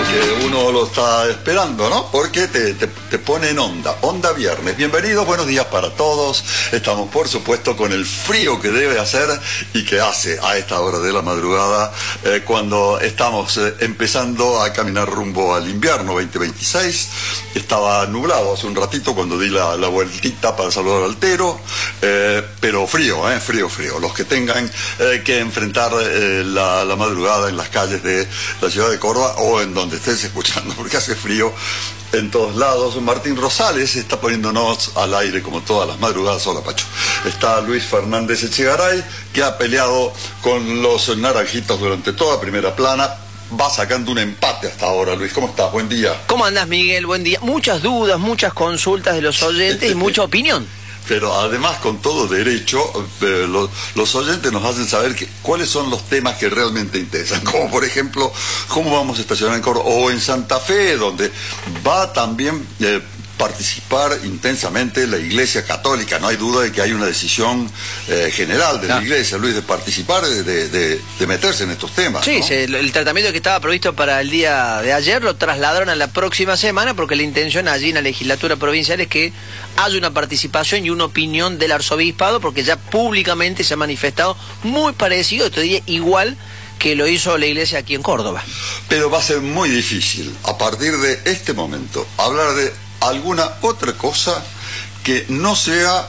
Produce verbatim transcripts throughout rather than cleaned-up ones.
que uno lo está esperando, ¿no? Porque te, te, te pone en onda, onda viernes. Bienvenidos, buenos días para todos. Estamos, por supuesto, con el frío que debe hacer y que hace a esta hora de la madrugada, eh, cuando estamos eh, empezando a caminar rumbo al invierno veinte veintiséis. Estaba nublado hace un ratito cuando di la, la vueltita para saludar al Tero, eh, pero frío, eh, frío, frío. Los que tengan eh, que enfrentar eh, la, la madrugada en las calles de la ciudad de Córdoba o en donde estés escuchando, porque hace frío en todos lados. Martín Rosales está poniéndonos al aire como todas las madrugadas. Hola, Pacho. Está Luis Fernández Echegaray, que ha peleado con los naranjitos durante toda primera plana. Va sacando un empate hasta ahora. Luis, ¿cómo estás? Buen día. ¿Cómo andás, Miguel? Buen día. Muchas dudas, muchas consultas de los oyentes y mucha opinión. Pero además, con todo derecho, eh, los, los oyentes nos hacen saber que, cuáles son los temas que realmente interesan, como por ejemplo, cómo vamos a estacionar en Córdoba o en Santa Fe, donde va también eh, participar intensamente la Iglesia Católica. No hay duda de que hay una decisión eh, general de la no. Iglesia, Luis, de participar, de, de, de meterse en estos temas. Sí, ¿no? sí, el tratamiento que estaba previsto para el día de ayer lo trasladaron a la próxima semana, porque la intención allí en la legislatura provincial es que haya una participación y una opinión del arzobispado, porque ya públicamente se ha manifestado muy parecido, esto diría igual que lo hizo la Iglesia aquí en Córdoba. Pero va a ser muy difícil, a partir de este momento, hablar de alguna otra cosa que no sea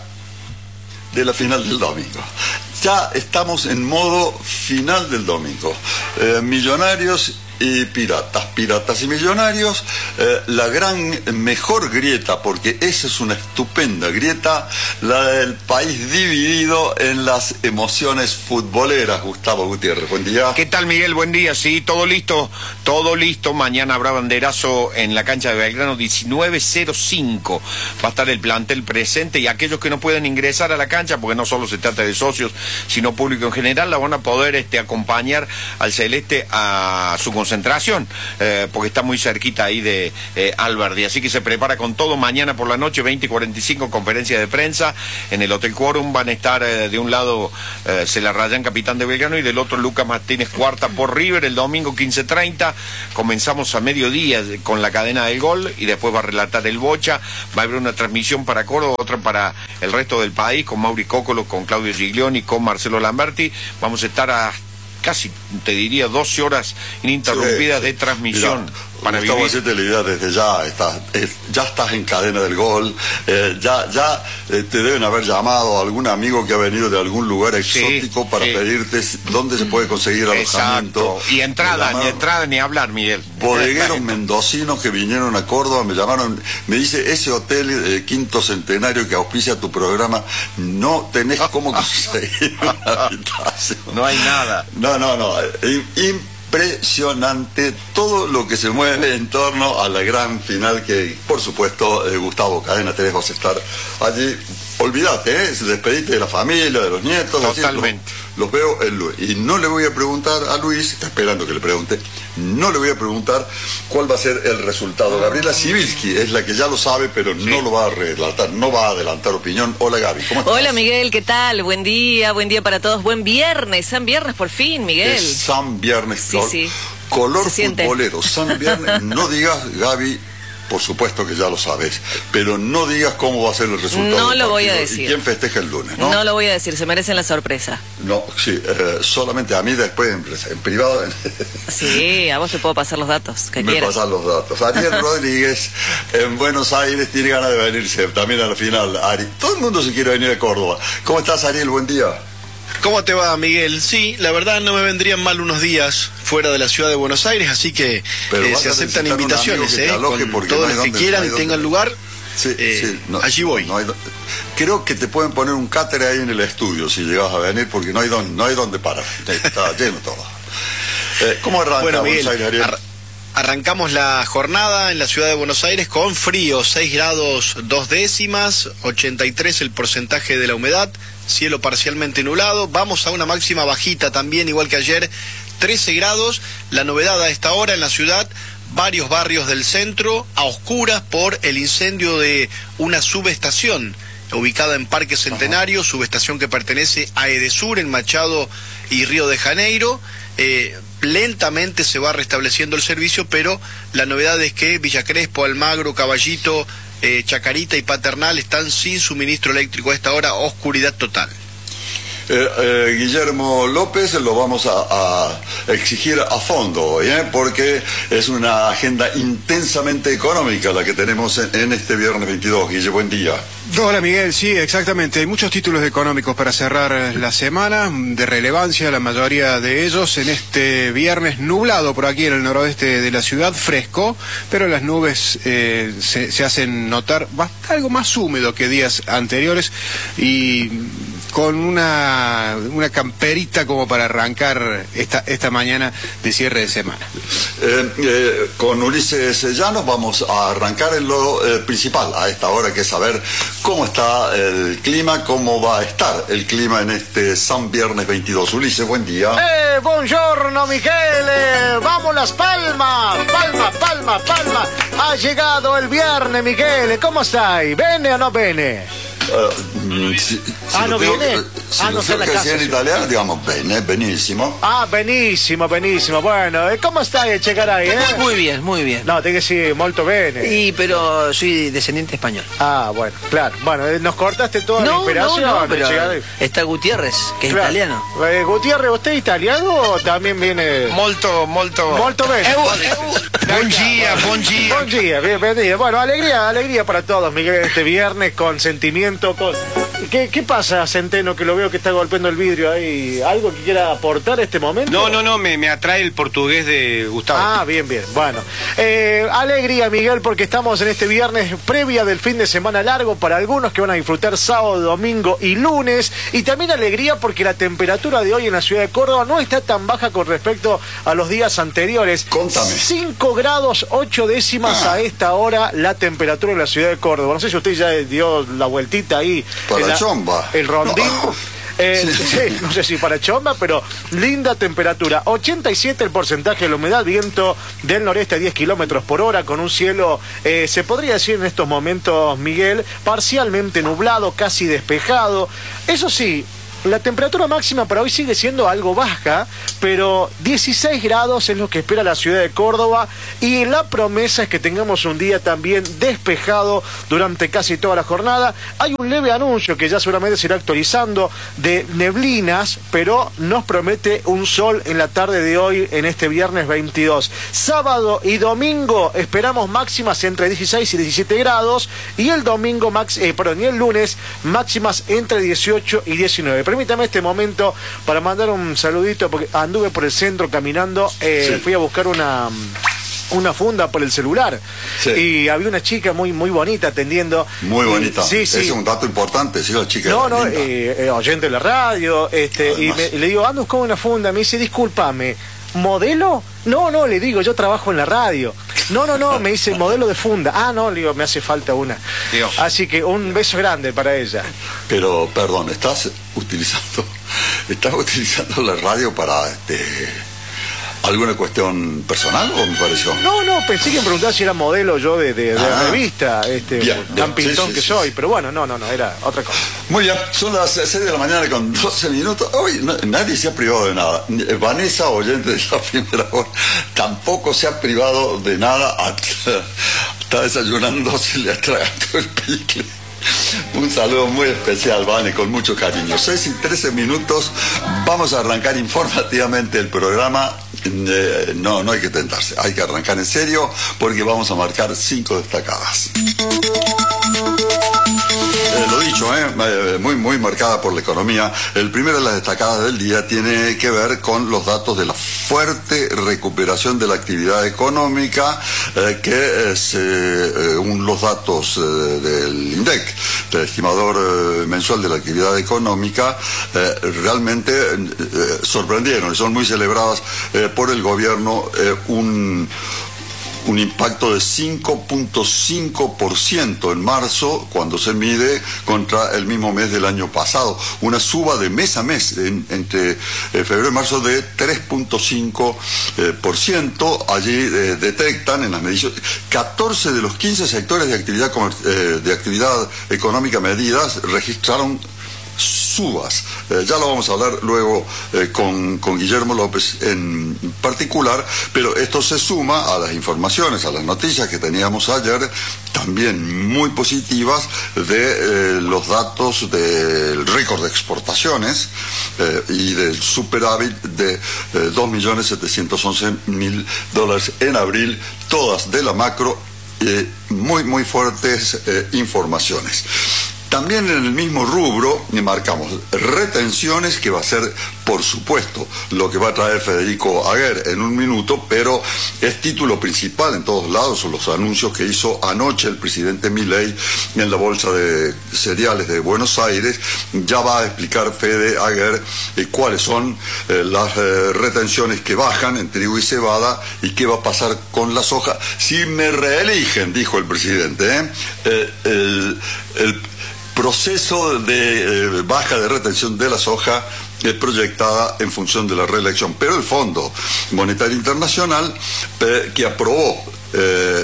de la final del domingo. Ya estamos en modo final del domingo. Eh, millonarios y piratas, piratas y millonarios, eh, la gran mejor grieta, porque esa es una estupenda grieta, la del país dividido en las emociones futboleras. Gustavo Gutiérrez, buen día. ¿Qué tal, Miguel? Buen día, sí, todo listo, todo listo. Mañana habrá banderazo en la cancha de Belgrano, diecinueve cero cinco. Va a estar el plantel presente y aquellos que no pueden ingresar a la cancha, porque no solo se trata de socios, sino público en general, la van a poder este, acompañar al Celeste a su concentración. concentración, eh, porque está muy cerquita ahí de eh, Alberdi, así que se prepara con todo. Mañana por la noche, veinte y cuarenta y cinco, conferencia de prensa en el Hotel Quórum. Van a estar eh, de un lado eh, Celarrayán, capitán de Belgrano, y del otro Lucas Martínez, cuarta por River. El domingo quince treinta comenzamos a mediodía con la cadena del gol y después va a relatar el Bocha. Va a haber una transmisión para Córdoba, otra para el resto del país, con Mauri Cócolo, con Claudio Giglioni, con Marcelo Lamberti. Vamos a estar a casi, te diría, doce horas ininterrumpidas sí, sí. de transmisión. Mira, para Gustavo, vivir. hacerte la idea desde ya, estás, es, ya estás en cadena del gol, eh, ya, ya eh, te deben haber llamado a algún amigo que ha venido de algún lugar exótico sí, para sí. pedirte dónde se puede conseguir alojamiento. Exacto. Y entrada, ni entrada ni hablar, Miguel. Bodegueros mendocinos que vinieron a Córdoba me llamaron, me dice, ese hotel eh, Quinto Centenario que auspicia tu programa, no tenés cómo conseguir una habitación. No hay nada. No, no, no. Eh, Impresionante todo lo que se mueve en torno a la gran final que, por supuesto, eh, Gustavo, Cadena tres, vas a estar allí. Olvídate, ¿eh? Despedite de la familia, de los nietos. Totalmente. Así, los, los veo el Luis. Y no le voy a preguntar a Luis, está esperando que le pregunte, no le voy a preguntar cuál va a ser el resultado. Gabriela Sibilski es la que ya lo sabe, pero sí. no lo va a relatar, no va a adelantar opinión. Hola, Gaby, ¿cómo estás? Hola, Miguel, ¿qué tal? Buen día, buen día para todos. Buen viernes, San Viernes por fin, Miguel. Es San Viernes. Sí, color, sí. color futbolero. San Viernes, no digas, Gaby, por supuesto que ya lo sabes, pero no digas cómo va a ser el resultado. No lo voy a decir. ¿Y quién festeja el lunes? No, no lo voy a decir, se merecen la sorpresa. No, sí, eh, solamente a mí después en, en privado. Sí, a vos te puedo pasar los datos que Me quieras. pasan los datos. Ariel Rodríguez en Buenos Aires tiene ganas de venirse también a la final. Ari, todo el mundo se quiere venir a Córdoba. ¿Cómo estás, Ariel? Buen día. ¿Cómo te va, Miguel? Sí, la verdad no me vendrían mal unos días fuera de la ciudad de Buenos Aires, así que eh, se aceptan invitaciones, eh, con todos no los que quieran no y tengan lugar. Sí, eh, sí, no, allí voy. No hay, creo que te pueden poner un cáter ahí en el estudio si llegas a venir, porque no hay don, no hay donde parar. Está lleno todo. Eh, ¿Cómo arranca bueno, Buenos Miguel, Aires, Ariel? Ar arrancamos la jornada en la ciudad de Buenos Aires con frío, seis grados dos décimas, ochenta y tres el porcentaje de la humedad, cielo parcialmente nublado. Vamos a una máxima bajita también, igual que ayer, trece grados. La novedad a esta hora en la ciudad, varios barrios del centro a oscuras por el incendio de una subestación ubicada en Parque Centenario, Ajá. subestación que pertenece a Edesur en Machado y Río de Janeiro. Eh, lentamente se va restableciendo el servicio, pero la novedad es que Villa Crespo, Almagro, Caballito, eh, Chacarita y Paternal están sin suministro eléctrico a esta hora, oscuridad total. Eh, eh, Guillermo López lo vamos a, a exigir a fondo hoy, ¿eh? Porque es una agenda intensamente económica la que tenemos en, en este viernes veintidós. Guille, buen día. Hola Miguel, sí, exactamente. Hay muchos títulos económicos para cerrar la semana, de relevancia la mayoría de ellos en este viernes nublado por aquí en el noroeste de la ciudad, fresco, pero las nubes eh, se, se hacen notar bastante, algo más húmedo que días anteriores y con una, una camperita como para arrancar esta, esta mañana de cierre de semana. Eh, eh, con Ulises Llanos vamos a arrancar en lo eh, principal a esta hora, que es saber cómo está el clima, cómo va a estar el clima en este San Viernes veintidós. Ulises, buen día. Eh, buongiorno Michele, vamos Las Palmas, palma, palma, palma. Ha llegado el viernes Michele, ¿cómo stai? ¿Bene o no bene? Uh, si, si ah, no tengo, viene? Si ah, lo no tengo sei che la sia in casa. italiano, diciamo bene, benissimo. Ah, benissimo, benissimo. Bueno, e come stai a Chegaray, eh? Muy bien, muy bien. No, te que sí, molto bene. Y, pero soy descendiente español. Ah, bueno, claro. Bueno, eh, nos cortaste toda la No, no, inspiración. no, pero Chegaray. está Gutiérrez, que es Claro. italiano. Eh, Gutiérrez, ¿usted es italiano o también viene...? Molto, molto. Molto bene. Buen día, buen día. Buen día, bienvenido. Bueno, alegría, alegría para todos, Miguel, este viernes con sentimiento. Con... ¿Qué, ¿Qué pasa, Centeno, que lo veo que está golpeando el vidrio ahí? ¿Algo que quiera aportar a este momento? No, no, no, me, me atrae el portugués de Gustavo. Ah, bien, bien. Bueno, eh, alegría, Miguel, porque estamos en este viernes previa del fin de semana largo para algunos que van a disfrutar sábado, domingo y lunes. Y también alegría porque la temperatura de hoy en la ciudad de Córdoba no está tan baja con respecto a los días anteriores. Contame. cinco grados ocho décimas Ah. a esta hora la temperatura en la ciudad de Córdoba. No sé si usted ya dio la vueltita ahí. Para en la- chomba. El rondín. No. Eh, Sí. sí, no sé si para chomba, pero linda temperatura. ochenta y siete el porcentaje de la humedad, viento del noreste a diez kilómetros por hora, con un cielo, eh, se podría decir en estos momentos, Miguel, parcialmente nublado, casi despejado. Eso sí, la temperatura máxima para hoy sigue siendo algo baja, pero dieciséis grados es lo que espera la ciudad de Córdoba y la promesa es que tengamos un día también despejado durante casi toda la jornada. Hay un leve anuncio que ya seguramente se irá actualizando de neblinas, pero nos promete un sol en la tarde de hoy en este viernes veintidós. Sábado y domingo esperamos máximas entre dieciséis y diecisiete grados y el domingo max, eh, perdón, y el lunes máximas entre dieciocho y diecinueve. Permítame este momento para mandar un saludito porque anduve por el centro caminando, eh, Sí. fui a buscar una una funda por el celular Sí. y había una chica muy muy bonita atendiendo. Muy Y- bonita. sí, sí. Es un dato importante, sí, la chica. No, era no, linda. eh, eh, oyente de la radio, este, y, Además. me- y le digo, ando con una funda, me dice, discúlpame, ¿modelo? No, no, le digo, yo trabajo en la radio. No, no, no, me dice, modelo de funda. Ah, no, le digo, me hace falta una. Dios. Así que un beso grande para ella. Pero, perdón, ¿estás utilizando estás utilizando la radio para este, alguna cuestión personal o me pareció? No, no, pensé que me preguntaba si era modelo yo de, de, de Ah. revista, este, Bien, tan bien, pintón sí, sí, que sí, soy, sí. pero bueno, no, no, no, era otra cosa. Muy bien, son las seis de la mañana con doce minutos. Hoy no- nadie se ha privado de nada. Vanessa, oyente de la primera hora, tampoco se ha privado de nada. Hasta- Está desayunando, se le atragantó el picle. Un saludo muy especial, Vane, con mucho cariño. seis y trece minutos, vamos a arrancar informativamente el programa. Eh, no, no hay que tentarse, hay que arrancar en serio porque vamos a marcar cinco destacadas. Eh, lo dicho, eh, eh, muy, muy marcada por la economía. El primero de las destacadas del día tiene que ver con los datos de la fuerte recuperación de la actividad económica, eh, que es, eh, un, los datos eh, del INDEC, del estimador eh, mensual de la actividad económica, eh, realmente eh, sorprendieron y son muy celebradas eh, por el gobierno. eh, un un impacto de cinco punto cinco por ciento en marzo cuando se mide contra el mismo mes del año pasado, una suba de mes a mes en, entre eh, febrero y marzo de tres punto cinco por ciento. Allí eh, detectan en las mediciones catorce de los quince sectores de actividad comer- eh, de actividad económica medidas registraron subas. Eh, ya lo vamos a hablar luego eh, con, con Guillermo López en particular, pero esto se suma a las informaciones, a las noticias que teníamos ayer, también muy positivas, de eh, los datos del récord de exportaciones eh, y del superávit de eh, dos millones setecientos once mil dólares en abril, todas de la macro, eh, muy, muy fuertes eh, informaciones. También en el mismo rubro marcamos retenciones, que va a ser, por supuesto, lo que va a traer Federico Aguer en un minuto, pero es título principal en todos lados, son los anuncios que hizo anoche el presidente Milei en la Bolsa de Cereales de Buenos Aires. Ya va a explicar Fede Aguer eh, cuáles son eh, las eh, retenciones que bajan en trigo y cebada y qué va a pasar con la soja si me reeligen, dijo el presidente. ¿eh? Eh, el, el proceso de eh, baja de retención de la soja es proyectada en función de la reelección, pero el Fondo Monetario Internacional, eh, que aprobó eh,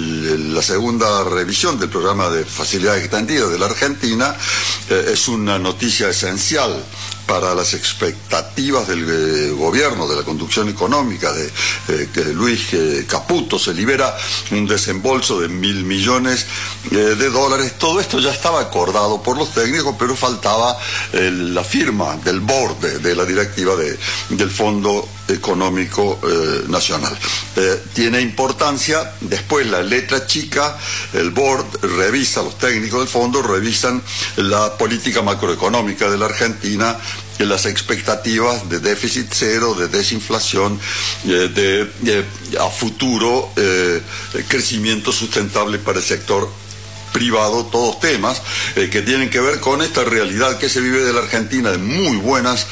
la segunda revisión del programa de facilidades extendidas de la Argentina, eh, es una noticia esencial para las expectativas del eh, gobierno, de la conducción económica de eh, que Luis eh, Caputo. Se libera un desembolso de mil millones eh, de dólares. Todo esto ya estaba acordado por los técnicos, pero faltaba eh, la firma del board de, de la directiva de, del Fondo Económico eh, Nacional. Eh, tiene importancia. Después la letra chica, el board revisa, los técnicos del fondo revisan la política macroeconómica de la Argentina, las expectativas de déficit cero, de desinflación, eh, de, de a futuro eh, crecimiento sustentable para el sector privado, todos temas eh, que tienen que ver con esta realidad que se vive de la Argentina, de muy buenas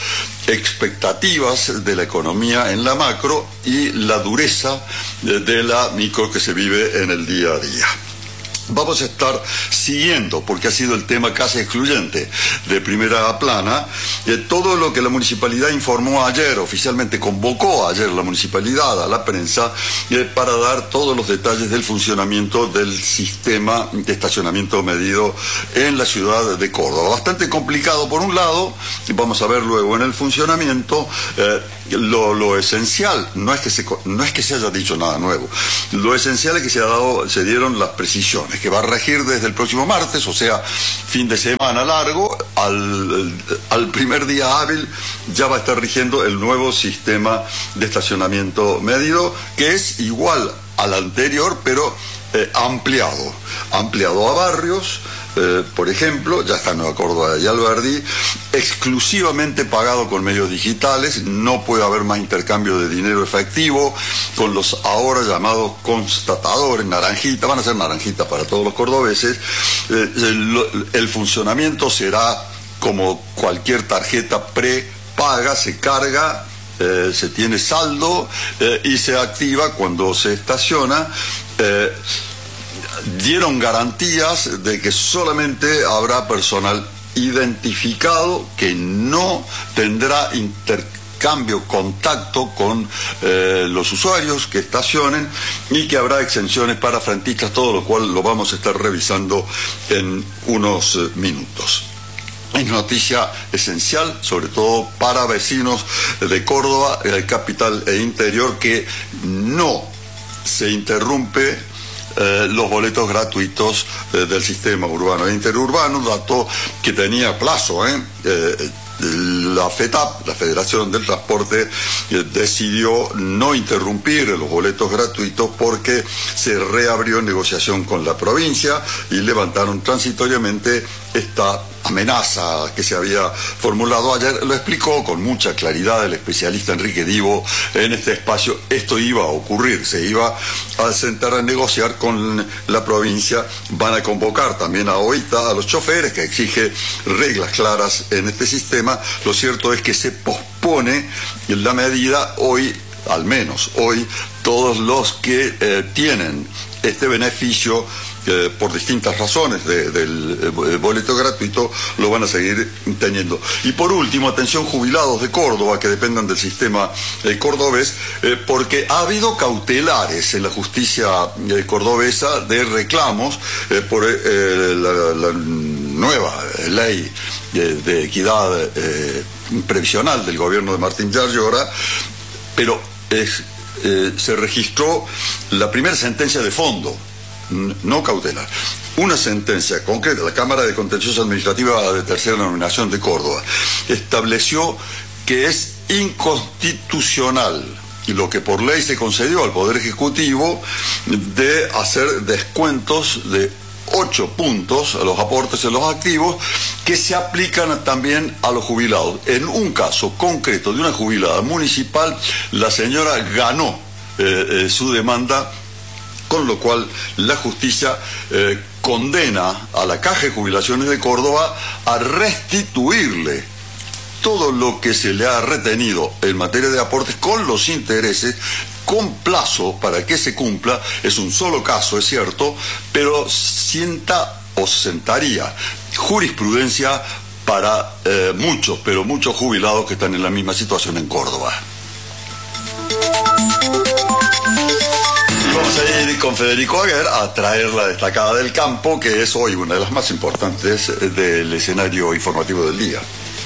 expectativas de la economía en la macro y la dureza de, de la micro que se vive en el día a día. Vamos a estar siguiendo, porque ha sido el tema casi excluyente de Primera Plana, eh, todo lo que la municipalidad informó ayer, oficialmente convocó ayer la municipalidad a la prensa eh, para dar todos los detalles del funcionamiento del sistema de estacionamiento medido en la ciudad de Córdoba. Bastante complicado por un lado, vamos a ver luego en el funcionamiento. eh, Lo, lo esencial no es que se no es que se haya dicho nada nuevo. Lo esencial es que se ha dado, se dieron las precisiones, que va a regir desde el próximo martes, o sea, fin de semana largo, al, al primer día hábil ya va a estar rigiendo el nuevo sistema de estacionamiento medido, que es igual al anterior, pero eh, ampliado, ampliado a barrios. Eh, por ejemplo, ya está en Nueva Córdoba y Alberdi, exclusivamente pagado con medios digitales, no puede haber más intercambio de dinero efectivo, con los ahora llamados constatadores, naranjita, van a ser naranjita para todos los cordobeses. Eh, el, el funcionamiento será como cualquier tarjeta prepaga, se carga, eh, se tiene saldo eh, y se activa cuando se estaciona. Eh, dieron garantías de que solamente habrá personal identificado, que no tendrá intercambio, contacto con eh, los usuarios que estacionen, y que habrá exenciones para frentistas, todo lo cual lo vamos a estar revisando en unos eh, minutos. Es noticia esencial, sobre todo para vecinos de Córdoba, el capital e interior, que no se interrumpe Eh, los boletos gratuitos eh, del sistema urbano e interurbano, dato que tenía plazo. ¿eh? Eh, la FETAP, la Federación del Transporte, eh, decidió no interrumpir los boletos gratuitos porque se reabrió negociación con la provincia y levantaron transitoriamente esta amenaza que se había formulado ayer. Lo explicó con mucha claridad el especialista Enrique Divo en este espacio. Esto iba a ocurrir, se iba a sentar a negociar con la provincia. Van a convocar también a OITA, a los choferes, que exige reglas claras en este sistema. Lo cierto es que se pospone la medida hoy, al menos hoy, todos los que eh, tienen este beneficio Eh, por distintas razones de, del eh, boleto gratuito, lo van a seguir teniendo. Y por último, atención jubilados de Córdoba que dependan del sistema eh, cordobés, eh, porque ha habido cautelares en la justicia eh, cordobesa de reclamos eh, por eh, la, la nueva ley de, de equidad eh, previsional del gobierno de Martín Yarlora, pero es, eh, se registró la primera sentencia de fondo, no cautelar. Una sentencia concreta, la Cámara de Contencioso Administrativa de Tercera Denominación de Córdoba estableció que es inconstitucional lo que por ley se concedió al Poder Ejecutivo de hacer descuentos de ocho puntos a los aportes en los activos que se aplican también a los jubilados. En un caso concreto de una jubilada municipal, la señora ganó eh, eh, su demanda, con lo cual la justicia eh, condena a la Caja de Jubilaciones de Córdoba a restituirle todo lo que se le ha retenido en materia de aportes con los intereses, con plazo para que se cumpla. Es un solo caso, es cierto, pero sienta o sentaría jurisprudencia para eh, muchos, pero muchos jubilados que están en la misma situación en Córdoba. Vamos a ir con Federico Aguer a traer la destacada del campo, que es hoy una de las más importantes del escenario informativo del día.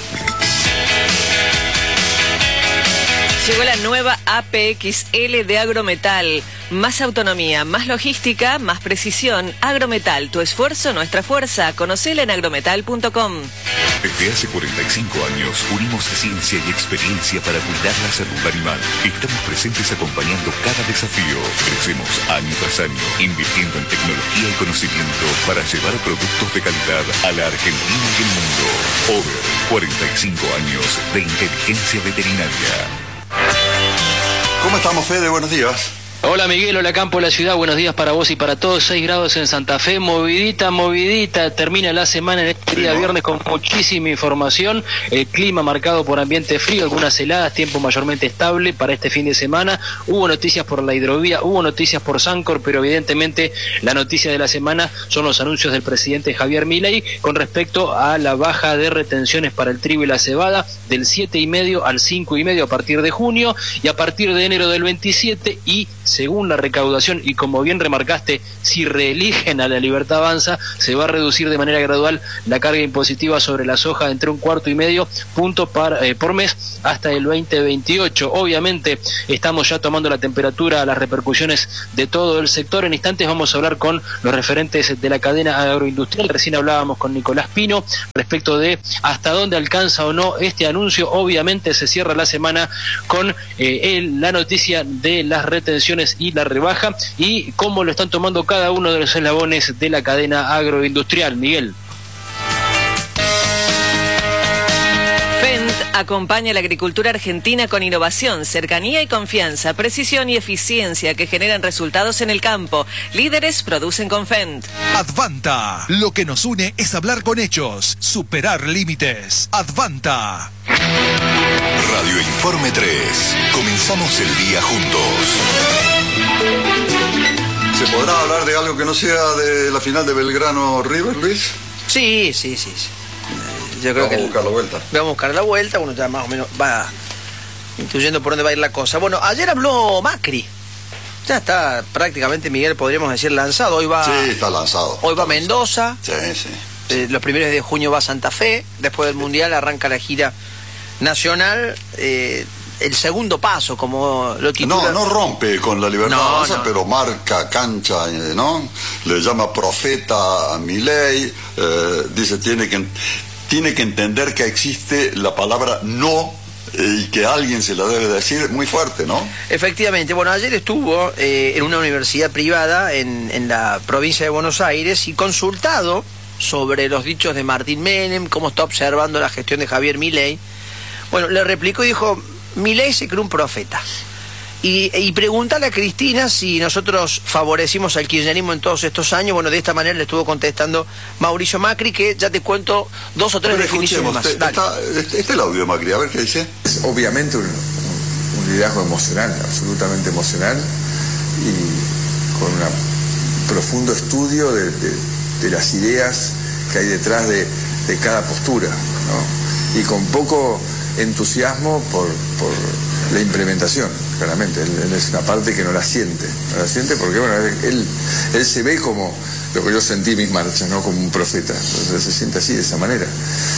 Llegó la nueva A P X L de Agrometal. Más autonomía, más logística, más precisión. Agrometal, tu esfuerzo, nuestra fuerza. Conocela en agrometal punto com. Desde hace cuarenta y cinco años unimos ciencia y experiencia para cuidar la salud animal. Estamos presentes acompañando cada desafío. Crecemos año tras año, invirtiendo en tecnología y conocimiento para llevar productos de calidad a la Argentina y el mundo. Over, cuarenta y cinco años de inteligencia veterinaria. ¿Cómo estamos, Fede? Buenos días. Hola Miguel, hola Campo, la ciudad, buenos días para vos y para todos. Seis grados en Santa Fe, movidita, movidita, termina la semana en este día viernes con muchísima información. El clima marcado por ambiente frío, algunas heladas, tiempo mayormente estable para este fin de semana. Hubo noticias por la hidrovía, hubo noticias por Sancor, pero evidentemente la noticia de la semana son los anuncios del presidente Javier Milei con respecto a la baja de retenciones para el trigo y la cebada del siete y medio al cinco y medio a partir de junio y a partir de enero del veintisiete, y según la recaudación, y como bien remarcaste, si reeligen a la Libertad Avanza, se va a reducir de manera gradual la carga impositiva sobre la soja entre un cuarto y medio punto para, eh, por mes hasta el veinte veintiocho. Obviamente estamos ya tomando la temperatura a las repercusiones de todo el sector. En instantes vamos a hablar con los referentes de la cadena agroindustrial. Recién hablábamos con Nicolás Pino respecto de hasta dónde alcanza o no este anuncio. Obviamente se cierra la semana con eh, el, la noticia de las retenciones y la rebaja y cómo lo están tomando cada uno de los eslabones de la cadena agroindustrial. Miguel. Fendt acompaña a la agricultura argentina con innovación, cercanía y confianza, precisión y eficiencia que generan resultados en el campo. Líderes producen con Fendt. Advanta. Lo que nos une es hablar con hechos, superar límites. Advanta. Radio Informe tres. Comenzamos el día juntos. ¿Se podrá hablar de algo que no sea de la final de Belgrano River, Luis? Sí, sí, sí, sí. Yo creo vamos que a buscar la vuelta. Vamos a buscar la vuelta, uno ya más o menos va intuyendo por dónde va a ir la cosa. Bueno, ayer habló Macri. Ya está prácticamente, Miguel, podríamos decir, lanzado. Hoy va. Sí, está lanzado. Hoy está va a Mendoza. Sí, sí. Eh, los primeros de junio va a Santa Fe. Después del Mundial arranca la gira nacional. Eh, el segundo paso, como lo titula. No, no rompe con la Libertad No, Avanza, no. pero marca cancha, ¿no? Le llama profeta a Milei. Eh, dice, tiene que, tiene que entender que existe la palabra no eh, y que alguien se la debe decir muy fuerte, ¿no? Efectivamente. Bueno, ayer estuvo eh, en una universidad privada en, en la provincia de Buenos Aires y consultado sobre los dichos de Martín Menem, cómo está observando la gestión de Javier Milei. Bueno, le replicó y dijo, Milei se creó un profeta. Y, y pregúntale a Cristina si nosotros favorecimos al kirchnerismo en todos estos años. Bueno, de esta manera le estuvo contestando Mauricio Macri, que ya te cuento dos o tres Pero definiciones más. Te, está, este, este el audio de Macri, a ver qué dice. Es obviamente un, un liderazgo emocional, absolutamente emocional, y con un profundo estudio de, de, de las ideas que hay detrás de, de cada postura, ¿no? Y con poco entusiasmo por, por la implementación, claramente. Él, él es una parte que no la siente, no la siente porque, bueno, él, él se ve como lo que yo sentí en mis marchas, ¿no? Como un profeta. Entonces se siente así, de esa manera.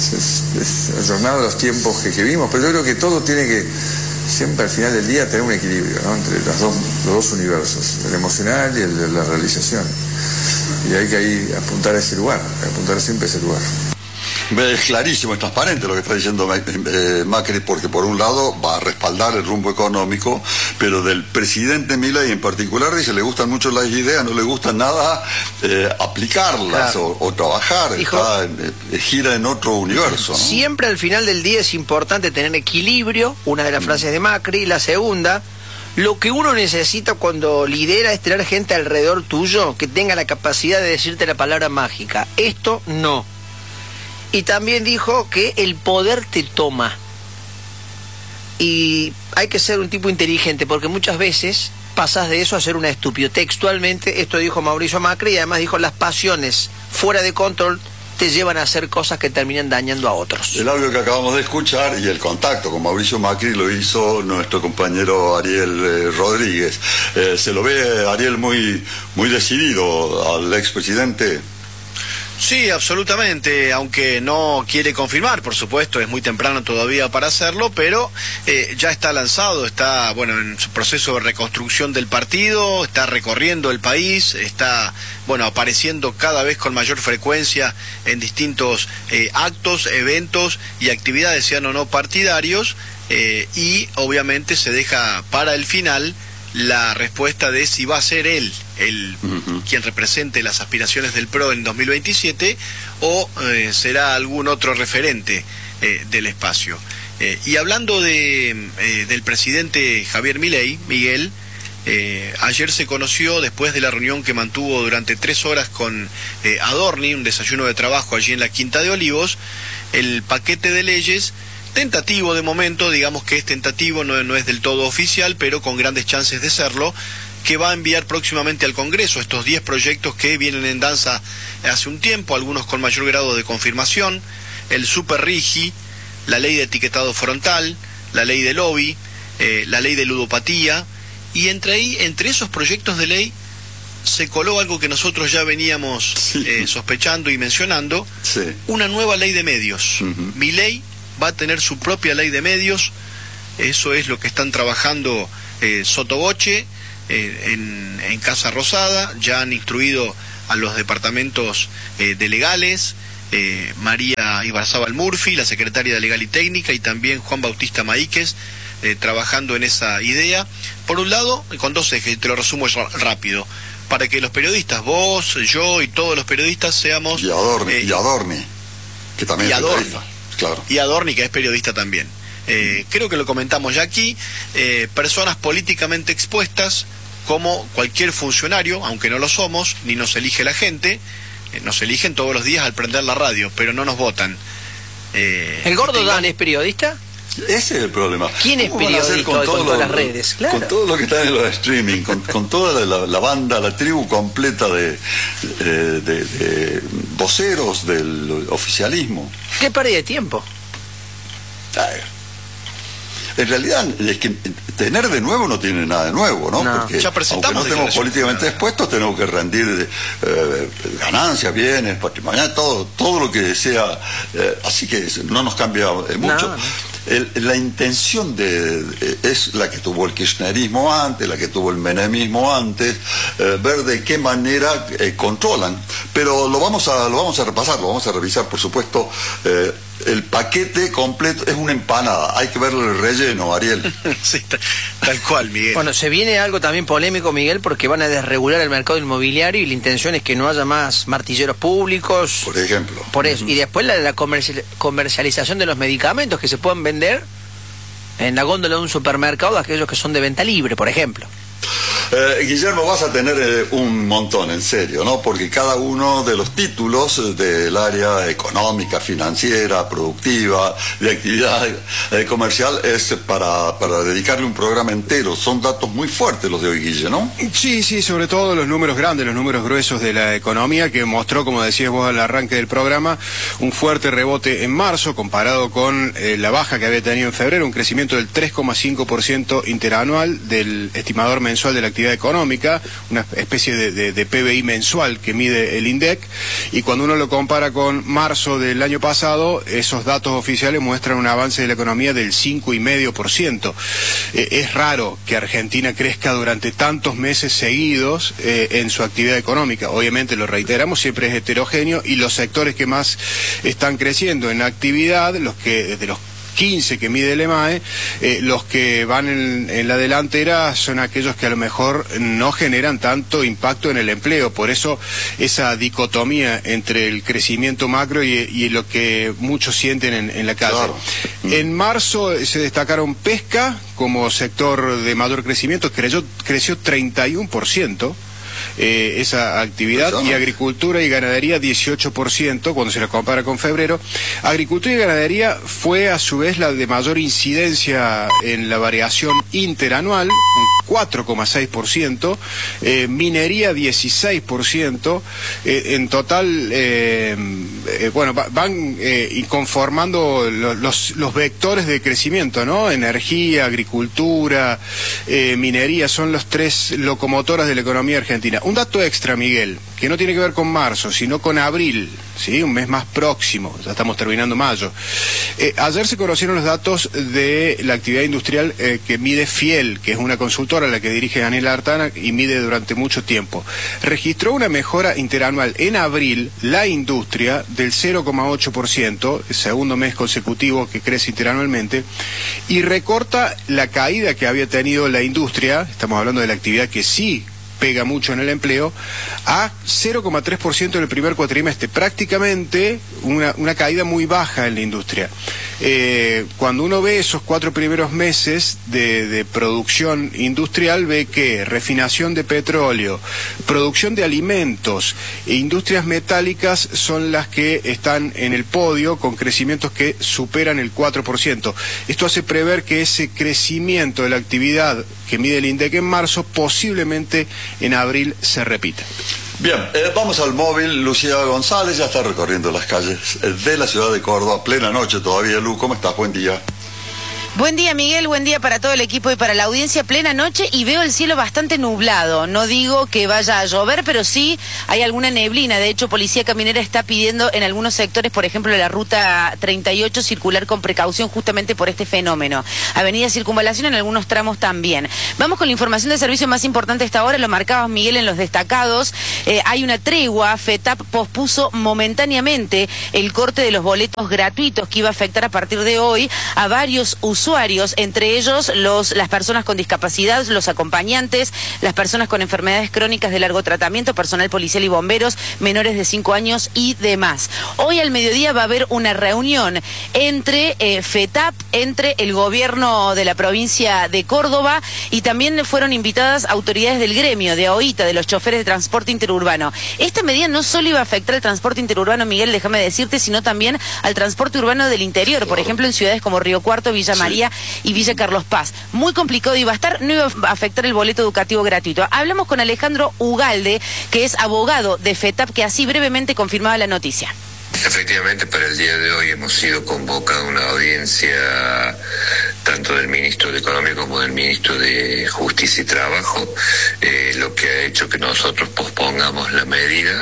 es, es ayornado a los tiempos que, que vimos, pero yo creo que todo tiene que siempre al final del día tener un equilibrio, ¿no? Entre las dos, los dos universos, el emocional y el de la realización. Y hay que ahí apuntar a ese lugar, apuntar siempre a ese lugar. Es clarísimo, es transparente lo que está diciendo eh, Macri, porque por un lado va a respaldar el rumbo económico, pero del presidente Milei en particular dice le gustan mucho las ideas, no le gusta nada eh, aplicarlas, claro, o, o trabajar. Dijo, está, eh, gira en otro universo, ¿no? Siempre al final del día es importante tener equilibrio, una de las mm. frases de Macri. La segunda, lo que uno necesita cuando lidera es tener gente alrededor tuyo que tenga la capacidad de decirte la palabra mágica. Esto no. Y también dijo que el poder te toma. Y hay que ser un tipo inteligente, porque muchas veces pasas de eso a ser un estúpido. Textualmente, esto dijo Mauricio Macri, y además dijo, las pasiones fuera de control te llevan a hacer cosas que terminan dañando a otros. El audio que acabamos de escuchar y el contacto con Mauricio Macri lo hizo nuestro compañero Ariel eh, Rodríguez. Eh, ¿Se lo ve, Ariel, muy, muy decidido al expresidente? Sí, absolutamente, aunque no quiere confirmar, por supuesto, es muy temprano todavía para hacerlo, pero eh, ya está lanzado, está, bueno, en su proceso de reconstrucción del partido, está recorriendo el país, está, bueno, apareciendo cada vez con mayor frecuencia en distintos eh, actos, eventos y actividades, sean o no partidarios, eh, y obviamente se deja para el final la respuesta de si va a ser él el uh-huh. quien represente las aspiraciones del P R O en dos mil veintisiete o eh, será algún otro referente eh, del espacio. Eh, y hablando de eh, del presidente Javier Milei, Miguel, eh, ayer se conoció, después de la reunión que mantuvo durante tres horas con eh, Adorni, un desayuno de trabajo allí en la Quinta de Olivos, el paquete de leyes tentativo de momento, digamos que es tentativo, no, no es del todo oficial, pero con grandes chances de serlo, que va a enviar próximamente al Congreso estos diez proyectos que vienen en danza hace un tiempo, algunos con mayor grado de confirmación, el Super Rigi, la ley de etiquetado frontal, la ley de lobby, eh, la ley de ludopatía, y entre ahí, entre esos proyectos de ley, se coló algo que nosotros ya veníamos sí. eh, sospechando y mencionando, sí. una nueva ley de medios. Uh-huh. Milei va a tener su propia ley de medios, eso es lo que están trabajando eh, sotoboche eh, en, en Casa Rosada, ya han instruido a los departamentos eh, de legales, eh, María Ibarzábal Murphy, la secretaria de Legal y Técnica, y también Juan Bautista Maíquez, eh, trabajando en esa idea. Por un lado, con dos ejes, te lo resumo rápido, para que los periodistas, vos, yo y todos los periodistas seamos... Y Adorni, eh, y Adorni que también y es Adorni. periodista. Claro. Y Adorni, que es periodista también. Eh, creo que lo comentamos ya aquí, eh, personas políticamente expuestas, como cualquier funcionario, aunque no lo somos, ni nos elige la gente, eh, nos eligen todos los días al prender la radio, pero no nos votan. Eh, ¿El Gordo Dan es periodista? Ese es el problema. ¿Quién es periodista con, con todas las redes? Claro. Con todo lo que está en los streaming, con, con toda la, la banda, la tribu completa de, de, de, de voceros del oficialismo. ¿Qué pérdida de tiempo? Ay. En realidad, es que tener de nuevo no tiene nada de nuevo, ¿no? no. Porque ya aunque no estemos políticamente claro. expuestos, tenemos que rendir eh, ganancias, bienes, patrimonial, todo, todo lo que sea. Eh, así que no nos cambia eh, mucho. No, no. El, la intención de, de es la que tuvo el kirchnerismo antes, la que tuvo el menemismo antes, eh, ver de qué manera eh, controlan. Pero lo vamos a lo vamos a repasar, lo vamos a revisar, por supuesto. Eh, el paquete completo es una empanada, hay que verlo el relleno, Ariel. Sí, tal, tal cual, Miguel. Bueno, se viene algo también polémico, Miguel, porque van a desregular el mercado inmobiliario y la intención es que no haya más martilleros públicos. Por ejemplo. Por eso. Uh-huh. Y después la, la comercial, comercialización de los medicamentos que se pueden vender en la góndola de un supermercado, aquellos que son de venta libre, por ejemplo. Eh, Guillermo, vas a tener eh, un montón, en serio, ¿no? Porque cada uno de los títulos del área económica, financiera, productiva, de actividad eh, comercial es para, para dedicarle un programa entero. Son datos muy fuertes los de hoy, Guille, ¿no? Sí, sí, sobre todo los números grandes, los números gruesos de la economía, que mostró, como decías vos al arranque del programa, un fuerte rebote en marzo comparado con eh, la baja que había tenido en febrero, un crecimiento del tres coma cinco por ciento interanual del estimador mensual de la actividad actividad económica, una especie de, de, de P B I mensual que mide el INDEC, y cuando uno lo compara con marzo del año pasado, esos datos oficiales muestran un avance de la economía del cinco coma cinco por ciento. Eh, es raro que Argentina crezca durante tantos meses seguidos eh, en su actividad económica. Obviamente, lo reiteramos, siempre es heterogéneo, y los sectores que más están creciendo en actividad, los que de los quince que mide el EMAE, eh, los que van en, en la delantera son aquellos que a lo mejor no generan tanto impacto en el empleo. Por eso esa dicotomía entre el crecimiento macro y, y lo que muchos sienten en, en la calle. Claro. En marzo se destacaron pesca como sector de mayor crecimiento, creció, creció treinta y uno por ciento. Eh, esa actividad, y agricultura y ganadería dieciocho por ciento cuando se la compara con febrero. Agricultura y ganadería fue a su vez la de mayor incidencia en la variación interanual, un cuatro coma seis por ciento, eh, minería dieciséis por ciento, eh, en total, eh, eh, bueno, van eh, conformando los, los, los vectores de crecimiento, ¿no? Energía, agricultura, eh, minería, son los tres locomotoras de la economía argentina. Un dato extra, Miguel, que no tiene que ver con marzo, sino con abril, ¿sí? Un mes más próximo, ya estamos terminando mayo. Eh, ayer se conocieron los datos de la actividad industrial eh, que mide Fiel, que es una consultora a la que dirige Daniela Artana y mide durante mucho tiempo. Registró una mejora interanual en abril, la industria, del cero coma ocho por ciento, el segundo mes consecutivo que crece interanualmente, y recorta la caída que había tenido la industria, estamos hablando de la actividad que sí pega mucho en el empleo, a cero coma tres por ciento en el primer cuatrimestre, prácticamente una, una caída muy baja en la industria. Eh, cuando uno ve esos cuatro primeros meses de, de producción industrial, ve que refinación de petróleo, producción de alimentos e industrias metálicas son las que están en el podio con crecimientos que superan el cuatro por ciento. Esto hace prever que ese crecimiento de la actividad que mide el INDEC en marzo posiblemente en abril se repita. Bien, eh, vamos al móvil. Lucía González ya está recorriendo las calles de la ciudad de Córdoba, plena noche todavía. Lu, ¿cómo estás? Buen día. Buen día, Miguel, buen día para todo el equipo y para la audiencia. Plena noche y veo el cielo bastante nublado. No digo que vaya a llover, pero sí hay alguna neblina. De hecho, Policía Caminera está pidiendo en algunos sectores, por ejemplo, la ruta treinta y ocho, circular con precaución justamente por este fenómeno. Avenida Circunvalación en algunos tramos también. Vamos con la información de servicio más importante esta hora. Lo marcabas, Miguel, en los destacados. Eh, hay una tregua. FETAP pospuso momentáneamente el corte de los boletos gratuitos que iba a afectar a partir de hoy a varios usuarios. usuarios, entre ellos los, las personas con discapacidad, los acompañantes, las personas con enfermedades crónicas de largo tratamiento, personal policial y bomberos, menores de cinco años y demás. Hoy al mediodía va a haber una reunión entre eh, FETAP, entre el gobierno de la provincia de Córdoba, y también fueron invitadas autoridades del gremio, de AOITA, de los choferes de transporte interurbano. Esta medida no solo iba a afectar al transporte interurbano, Miguel, déjame decirte, sino también al transporte urbano del interior, por ejemplo en ciudades como Río Cuarto, Villa María, sí, y Villa Carlos Paz. Muy complicado iba a estar, no iba a afectar el boleto educativo gratuito. Hablamos con Alejandro Ugalde, que es abogado de FETAP, que así brevemente confirmaba la noticia. Efectivamente, para el día de hoy hemos sido convocados a una audiencia tanto del ministro de Economía como del ministro de Justicia y Trabajo, eh, lo que ha hecho que nosotros pospongamos la medida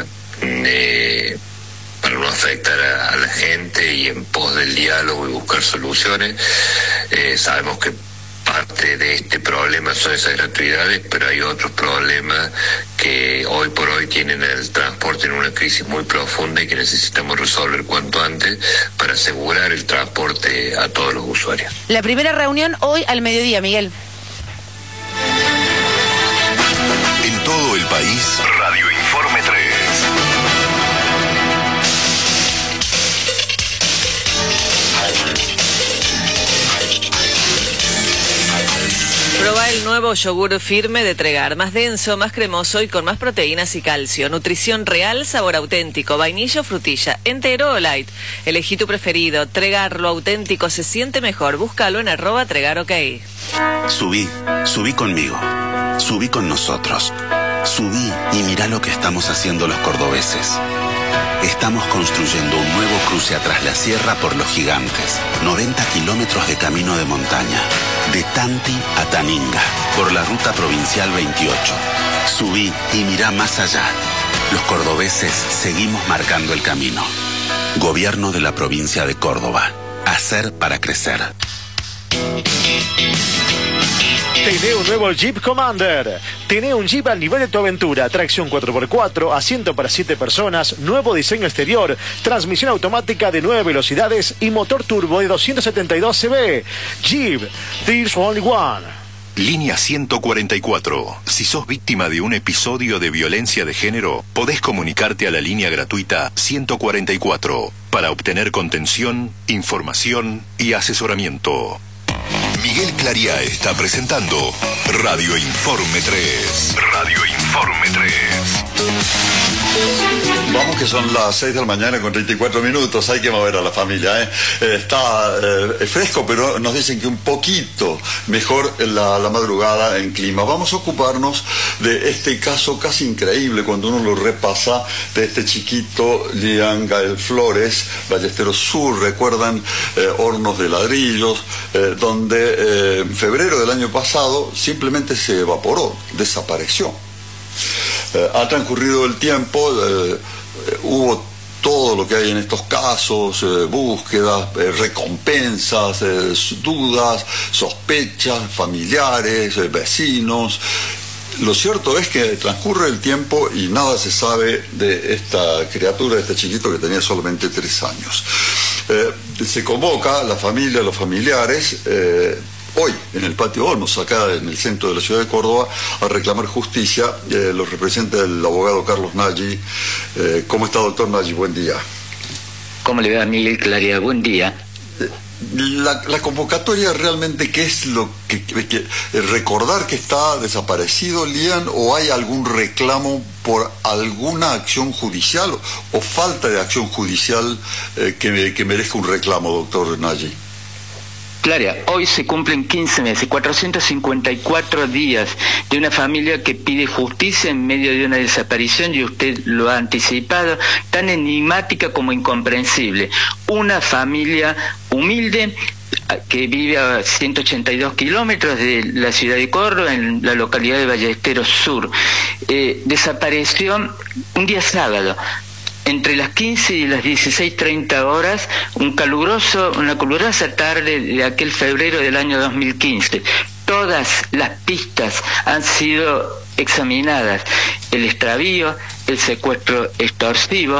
eh, para no afectar a, a la gente y en pos del diálogo y buscar soluciones. Eh, sabemos que parte de este problema son esas gratuidades, pero hay otros problemas que hoy por hoy tienen el transporte en una crisis muy profunda y que necesitamos resolver cuanto antes para asegurar el transporte a todos los usuarios. La primera reunión hoy al mediodía, Miguel. En todo el país, Radio Informe tres. Proba el nuevo yogur firme de Tregar, más denso, más cremoso y con más proteínas y calcio. Nutrición real, sabor auténtico, vainilla o frutilla, entero o light. Elegí tu preferido. Tregar, lo auténtico se siente mejor. Búscalo en arroba Tregar OK. Subí, subí conmigo, subí con nosotros. Subí y mirá lo que estamos haciendo los cordobeses. Estamos construyendo un nuevo cruce atrás la sierra por Los Gigantes. noventa kilómetros de camino de montaña. De Tanti a Taninga, por la ruta provincial veintiocho. Subí y mirá más allá. Los cordobeses seguimos marcando el camino. Gobierno de la provincia de Córdoba. Hacer para crecer. Tenés un nuevo Jeep Commander. Tenés un Jeep al nivel de tu aventura. Tracción cuatro por cuatro, asiento para siete personas, nuevo diseño exterior, transmisión automática de nueve velocidades y motor turbo de doscientos setenta y dos caballos. Jeep, there's only one. Línea ciento cuarenta y cuatro. Si sos víctima de un episodio de violencia de género, podés comunicarte a la línea gratuita ciento cuarenta y cuatro para obtener contención, información y asesoramiento. Miguel Clariá está presentando Radio Informe tres. Radio Informe tres. Vamos, que son las seis de la mañana con treinta y cuatro minutos, hay que mover a la familia, ¿eh? Eh, está eh, fresco, pero nos dicen que un poquito mejor la, la madrugada en clima. Vamos a ocuparnos de este caso casi increíble cuando uno lo repasa, de este chiquito Lian Gael Flores, Ballesteros Sur, recuerdan, eh, hornos de ladrillos, eh, donde eh, en febrero del año pasado simplemente se evaporó, desapareció. Eh, ha transcurrido el tiempo, eh, eh, hubo todo lo que hay en estos casos, eh, búsquedas, eh, recompensas, eh, dudas, sospechas, familiares, eh, vecinos. Lo cierto es que transcurre el tiempo y nada se sabe de esta criatura, de este chiquito que tenía solamente tres años. Eh, se convoca a la familia, a los familiares, eh, hoy en el Patio Olmos, acá en el centro de la ciudad de Córdoba, a reclamar justicia. Eh, los representa el abogado Carlos Nagy. Eh, ¿Cómo está, doctor Nagy? Buen día. ¿Cómo le va, Miguel Clariá? Buen día. La, la convocatoria realmente, ¿qué es lo que, que, que recordar que está desaparecido Lian, o hay algún reclamo por alguna acción judicial o, o falta de acción judicial eh, que, que merezca un reclamo, doctor Nagy? Claria, hoy se cumplen quince meses, cuatrocientos cincuenta y cuatro días de una familia que pide justicia en medio de una desaparición, y usted lo ha anticipado, tan enigmática como incomprensible. Una familia humilde que vive a ciento ochenta y dos kilómetros de la ciudad de Córdoba, en la localidad de Ballesteros Sur. Eh, desapareció un día sábado. Entre las quince y las dieciséis treinta horas, un caluroso, una calurosa tarde de aquel febrero del año dos mil quince. Todas las pistas han sido examinadas. El extravío, el secuestro extorsivo,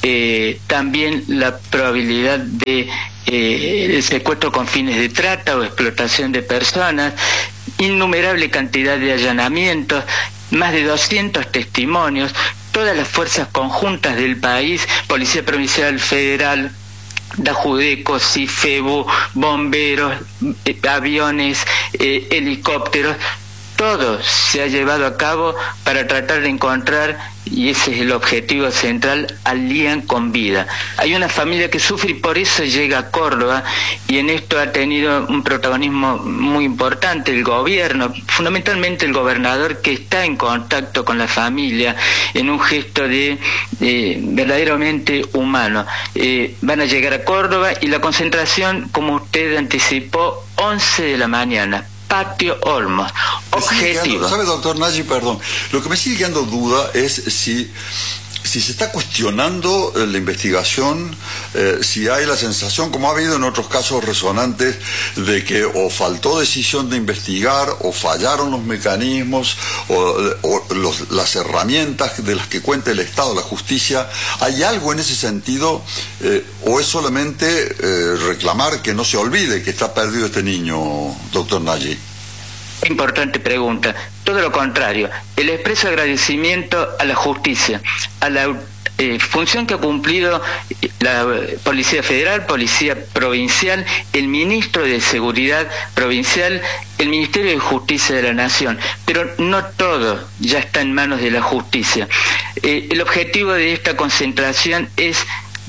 eh, también la probabilidad de eh, el secuestro con fines de trata o explotación de personas, innumerable cantidad de allanamientos, más de doscientos testimonios. Todas las fuerzas conjuntas del país, Policía Provincial Federal, Dajudeco, Cifebu, bomberos, eh, aviones, eh, helicópteros, todo se ha llevado a cabo para tratar de encontrar, y ese es el objetivo central, a Lian con vida. Hay una familia que sufre y por eso llega a Córdoba, y en esto ha tenido un protagonismo muy importante el gobierno, fundamentalmente el gobernador, que está en contacto con la familia en un gesto de eh, verdaderamente humano. Eh, van a llegar a Córdoba y la concentración, como usted anticipó, once de la mañana. Patio Olmos. Objetivo. ¿Sabe, doctor Nagy? Perdón. Lo que me sigue quedando duda es si, si se está cuestionando eh, la investigación, eh, si hay la sensación, como ha habido en otros casos resonantes, de que o faltó decisión de investigar, o fallaron los mecanismos, o, o los, las herramientas de las que cuenta el Estado, la justicia. ¿Hay algo en ese sentido, eh, o es solamente eh, reclamar que no se olvide que está perdido este niño, doctor Nagy? Importante pregunta. Todo lo contrario. El expreso agradecimiento a la justicia, a la eh, función que ha cumplido la Policía Federal, Policía Provincial, el Ministro de Seguridad Provincial, el Ministerio de Justicia de la Nación. Pero no todo ya está en manos de la justicia. Eh, el objetivo de esta concentración es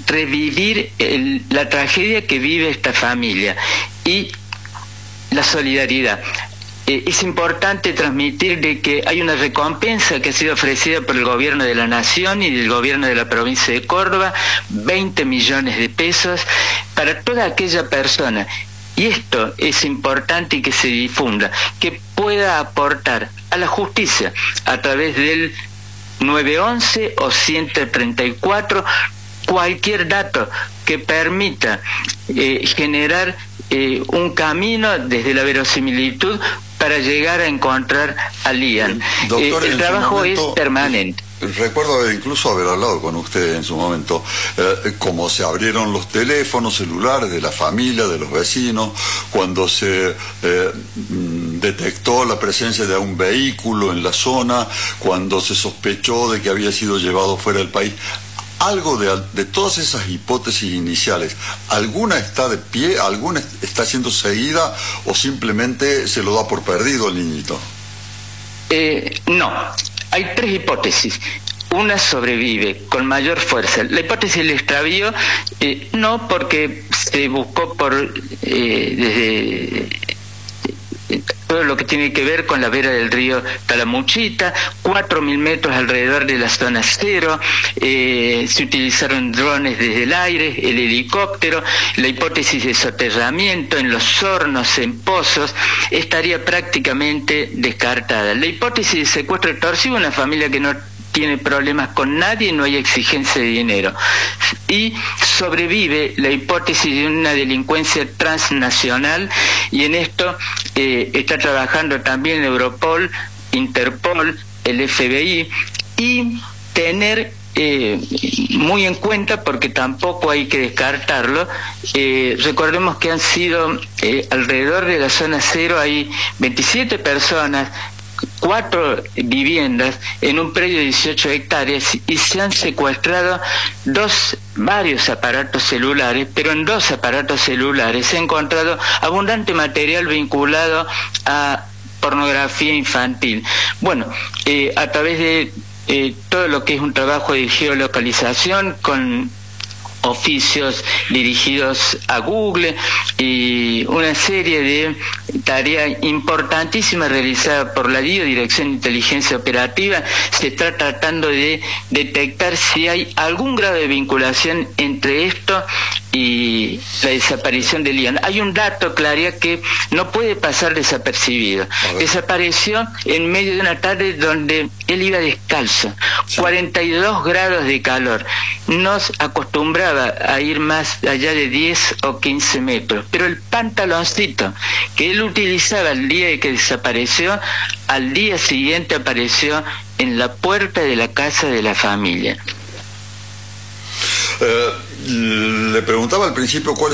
revivir el, la tragedia que vive esta familia y la solidaridad. Eh, es importante transmitir de que hay una recompensa que ha sido ofrecida por el gobierno de la Nación y del gobierno de la provincia de Córdoba, veinte millones de pesos, para toda aquella persona, y esto es importante y que se difunda, que pueda aportar a la justicia a través del nueve once o ciento treinta y cuatro, cualquier dato que permita eh, generar eh, un camino desde la verosimilitud para llegar a encontrar a Lian. Doctor, eh, el trabajo momento, es permanente. Recuerdo incluso haber hablado con usted en su momento, eh, cómo se abrieron los teléfonos celulares de la familia, de los vecinos, cuando se eh, detectó la presencia de un vehículo en la zona, cuando se sospechó de que había sido llevado fuera del país. Algo de, de todas esas hipótesis iniciales, ¿alguna está de pie, alguna está siendo seguida o simplemente se lo da por perdido el niñito? Eh, no, hay tres hipótesis. Una sobrevive con mayor fuerza. La hipótesis del extravío, eh, no, porque se buscó por eh, desde todo lo que tiene que ver con la vera del río Talamuchita, cuatro mil metros alrededor de la zona cero, eh, se utilizaron drones desde el aire, el helicóptero, la hipótesis de soterramiento en los hornos, en pozos, estaría prácticamente descartada. La hipótesis de secuestro extorsivo, una familia que no tiene problemas con nadie, no hay exigencia de dinero. Y sobrevive la hipótesis de una delincuencia transnacional, y en esto eh, está trabajando también Europol, Interpol, el F B I, y tener eh, muy en cuenta, porque tampoco hay que descartarlo, eh, recordemos que han sido eh, alrededor de la zona cero, hay veintisiete personas, cuatro viviendas en un predio de dieciocho hectáreas, y se han secuestrado dos, varios aparatos celulares, pero en dos aparatos celulares se ha encontrado abundante material vinculado a pornografía infantil. Bueno, eh, a través de eh, todo lo que es un trabajo de geolocalización con oficios dirigidos a Google y una serie de tareas importantísimas realizadas por la D I O, Dirección de Inteligencia Operativa, se está tratando de detectar si hay algún grado de vinculación entre esto y la desaparición de Lian. Hay un dato, Claria, que no puede pasar desapercibido. Desapareció en medio de una tarde donde él iba descalzo, cuarenta y dos grados de calor. Nos acostumbraba a ir más allá de diez o quince metros, pero el pantaloncito que él utilizaba el día de que desapareció, al día siguiente apareció en la puerta de la casa de la familia. Eh, le preguntaba al principio cuál